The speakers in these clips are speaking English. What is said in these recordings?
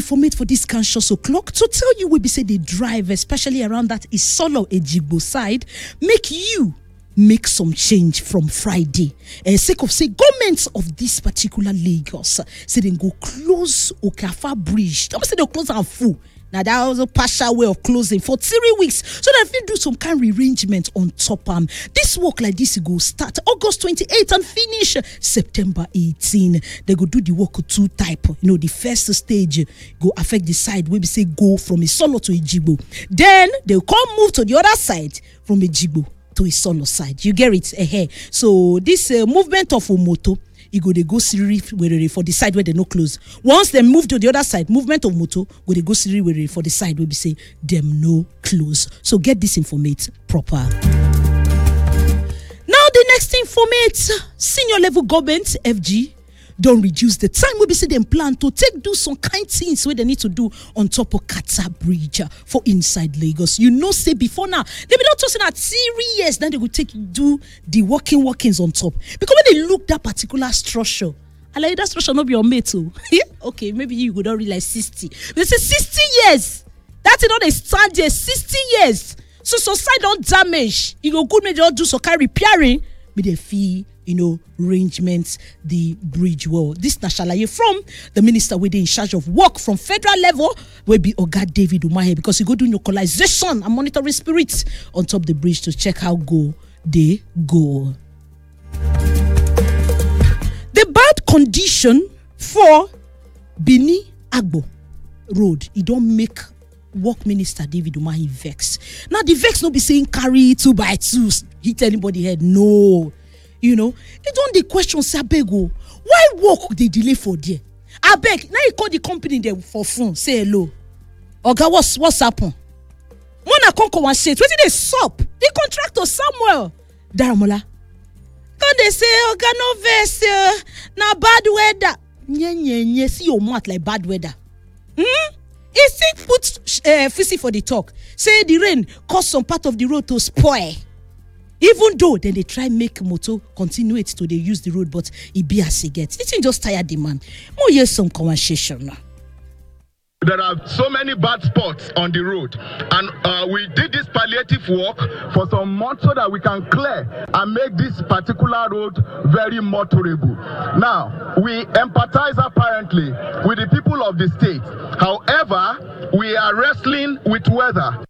informate for this conscious o'clock to tell you we be say the drive, especially around that Isolo Ejigbo side, make some change from Friday. Sake of say governments of this particular Lagos say they go close Okafa Bridge. Don't say they'll close and full. Now that was a partial way of closing for 3 weeks, so that if you do some kind of rearrangement on top this work like this go start August 28 and finish September 18. They go do the work two type. The first stage go affect the side where we say go from Isolo to Ejigbo. Then they'll come move to the other side from Ejigbo to Isolo side. You get it? So this movement of Omoto, they go Siri for the side where they no close. Once they move to the other side, movement of moto, they go Siri for the side where we say them no close. So get this informate proper. Now the next informate, senior level government, FG, don't reduce the time we be say them plan to do some kind things where they need to do on top of Kata Bridge for inside Lagos. Say before now, they be not talking at 3 years, then they will do the workings on top. Because when they look that particular structure, I like that structure not be your mate too. Okay, maybe you would not realize 60. They say 60 years. That's it, they stand there 60 years. So society don't damage. You go good, maybe do some kind repairing, but they fee arrangements the bridge wall. This Nashalaye from the minister within in charge of work from federal level will be Oga David Umahi, because he go do localization and monitoring spirits on top the bridge to check how they go. The bad condition for Bini Agbo Road, it don't make work minister David Umahi vex. Now the vex no be saying carry 2x2 hit anybody head. No. It don't the question say abego. Why work they delay for there? Abeg, now you call the company there for phone, say hello. Oga, what's happen? Mona Konko one shit. What did they sup? The contractor Samuel Daramola. Can they say Oga no vex? Na bad weather. Nye, see your mouth like bad weather. He still put Fisi for the talk. Say the rain caused some part of the road to spoil. Even though then they try make moto continue it to they use the road, but it be as it gets. It ain't just tired the man. More hear some conversation now. There are so many bad spots on the road, and we did this palliative work for some months so that we can clear and make this particular road very motorable. Now, we empathize apparently with the people of the state. However, we are wrestling with weather.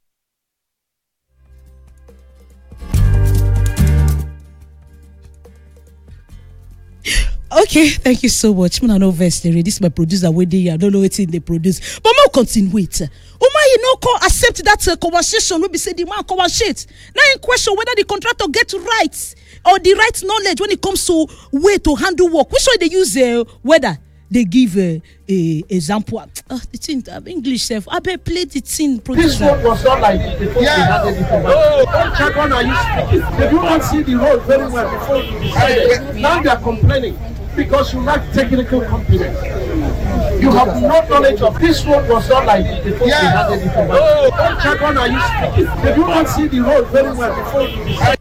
Okay, thank you so much. I know this is my producer waiting. I don't know what they produce, but more continue wait. Accept that conversation. We be say the man conversate. Now in question whether the contractor get rights or the right knowledge when it comes to way to handle work. Which way they use weather? They give a example. The thing English self. I bet play the thing. This road was not like it before. Check on are you speaking? They do not see the road very well before you decided. Now they are complaining because you lack technical competence. You have no knowledge of this road was not like it before. Check on are you speaking? They do not see the road very well before you decided.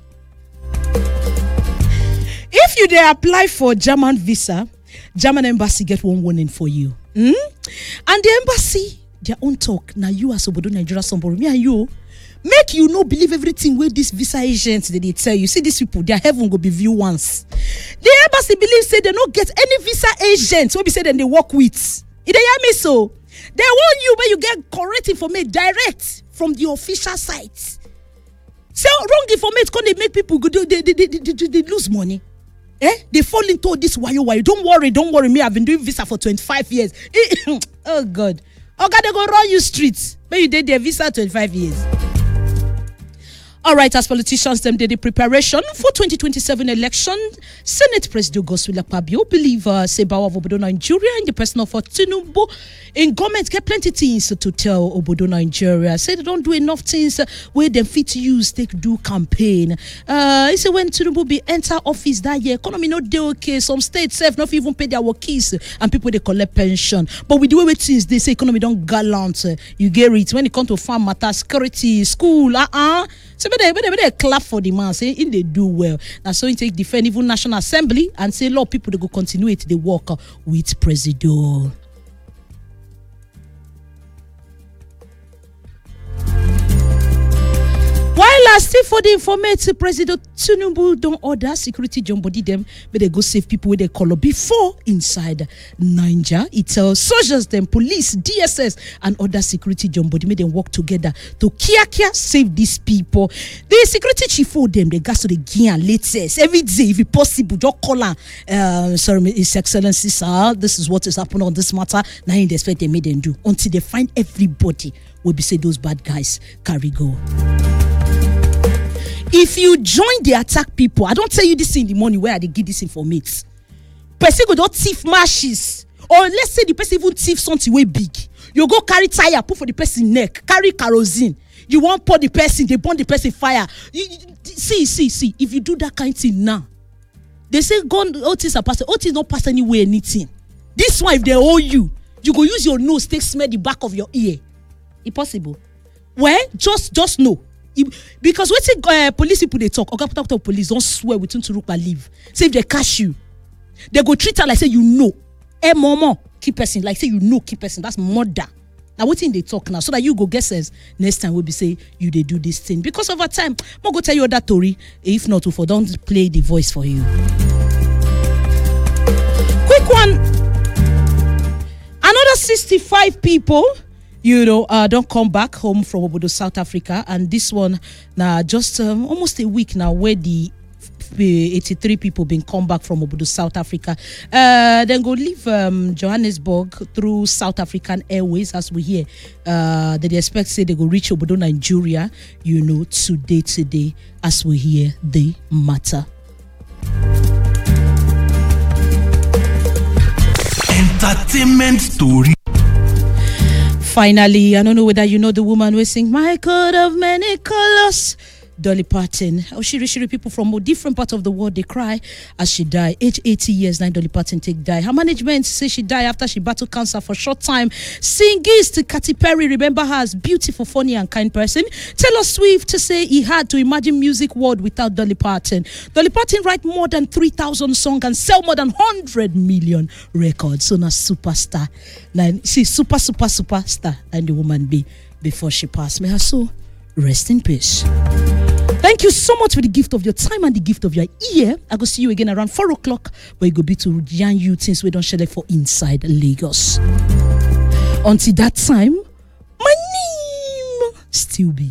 If you dare apply for German visa, German embassy get one warning for you. And the embassy, their own talk. Now you as Obodo Nigeria, somebody, me and you, make you no believe everything where this visa agents they tell you. See these people, their heaven go be view once. The embassy believe say they don't get any visa agents. What we say then they work with. It hear me so. They want you where you get correct information direct from the official sites. So wrong information can they make people go they lose money. They fall into this why. Don't worry. Me, I've been doing visa for 25 years. Oh God. Okay, they go run you streets. But you did their visa 25 years. All right, as politicians, them did the preparation for 2027 election. Senate President Godswill Akpabio believe Sebawa of Obodo Nigeria in the person of Tinubu in government get plenty things to tell Obodo Nigeria. Say they don't do enough things where they fit use they do campaign. He said when Tinubu be enter office that year, economy not dey okay. Some states have not even pay their workers and people they collect pension. But with the way things they say economy don't gallant. You get it when it comes to farm matter, security, school, So they clap for the man, say if they do well. Now so he take defend even National Assembly and say a lot of people they go continue it, they work with President. Still for the information, President Tinubu don't order security jump body them, but they go save people with their color before inside Niger. It tells soldiers, them police, DSS, and other security jump body make them work together to kia save these people. The security chief for them, they got to the gear latest every day if it possible. Just call her, sorry, His Excellency, sir. This is what is happening on this matter. Now they expect they made them do until they find everybody. Will be say those bad guys carry go. If you join the attack people, I don't tell you this in the morning where they give this informate. Person go don't thief matches, or let's say the person even thief something way big. You go carry tire, put for the person neck, carry kerosene. You want pour the person, they burn the person fire. See. If you do that kind of thing now, they say gun Otis are passing. Otis not pass anywhere anything. This one, if they owe you, you go use your nose, take smell the back of your ear. Impossible. Well, just know. Because when police people they talk, talk police don't swear within to look leave. Say if they catch you, they go treat her like say you know. Mama, keep person like say you know keep person. That's murder. Now what thing they talk now so that you go get sense next time we'll be say you they do this thing because over time I'm go tell you that story. If not, for don't play the voice for you. Quick one. Another 65 people. Don't come back home from Obodo, South Africa, and this one now just almost a week now where the 83 people been come back from Obodo, South Africa. Then go leave Johannesburg through South African Airways as we hear. They expect say they go reach Obodo, Nigeria. Today as we hear the matter. Entertainment story. Finally, I don't know whether you know the woman who sing "My Coat of Many Colors," Dolly Parton. Shiri people from different parts of the world, they cry as she died. Age 80 years now, Dolly Parton die. Her management say she died after she battled cancer for a short time. Singist Katy Perry remember her as beautiful, funny, and kind person. Taylor Swift to say he had to imagine music world without Dolly Parton. Dolly Parton write more than 3,000 songs and sell more than 100 million records. So now superstar. Now she superstar and the woman be before she passed. May her soul rest in peace. Thank you so much for the gift of your time and the gift of your ear. I go see you again around 4 o'clock, where you go be to yarn you things we don't share for inside Lagos. Until that time, my name still be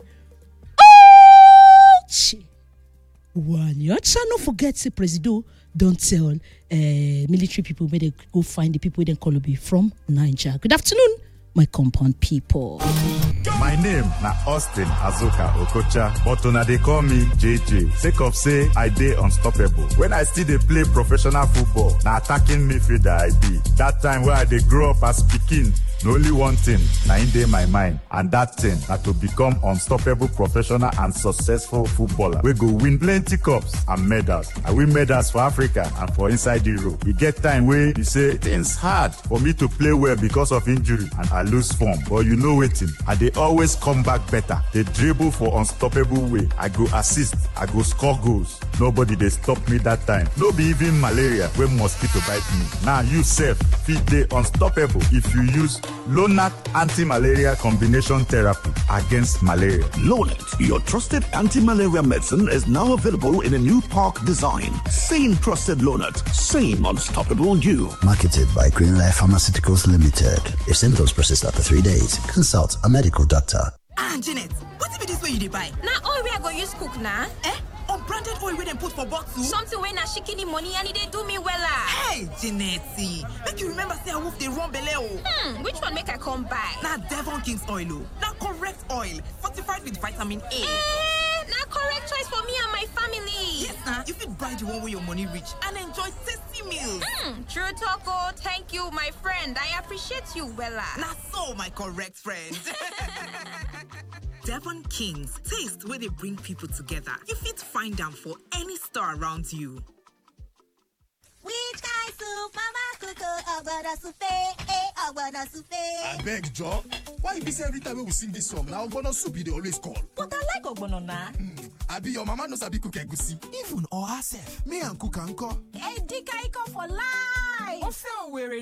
Ochi Wanyocha. No forget, say Presido don't tell military people where they go find the people who then call be from Niger. Good afternoon, my compound people. My name na Austin Azuka Okocha, but una they call me JJ. Sake of say I dey unstoppable. When I still dey play professional football, na attacking midfielder I be. That time where I dey grow up as pikin, no only one thing na in dey my mind, and that thing na to become unstoppable professional and successful footballer. We go win plenty cups and medals. I win medals for Africa and for inside Europe. E get time where you say things hard for me to play well because of injury and I lose form. But you know wetin, I dey always come back better. They dribble for unstoppable way. I go assist, I go score goals. Nobody dey stop me that time. No be even malaria when mosquito bite me. Now you self fit dey unstoppable if you use Lonart anti-malaria combination therapy against malaria. Lonart, your trusted anti-malaria medicine, is now available in a new park design. Same trusted Lonart, same unstoppable you. Marketed by Greenlife Pharmaceuticals Limited. If symptoms persist after 3 days, consult a medical doctor. Janet, what be this way you dey buy? Na oil wey I go use cook na. Unbranded oil wey dem put for bottle? Something wey na shikini money and e dey do me wella. Hey, Janet, make you remember say I wolf dey run belle o. Which one make I come buy? Na Devon King's oil o. Na correct oil, fortified with vitamin A. Na correct choice for me and my family. Yes na, you fit buy the one wey your money reach and enjoy tasty meals. True talk o. Thank you, my friend. I appreciate you wella. Na so, my correct friend. Devon Kings, taste where they bring people together. You fit find them for any store around you. Which kind soup, Mama Coco? Ogbonna soup, Ogbonna soup. I beg, Joe. Why you be say every time we sing this song, now Ogbonna soup they always call? But I like Ogbonna na. Abi your mama knows sabi cook egusi. Even or herself, me and cook anko. Edika iko for life. Ofe Owerri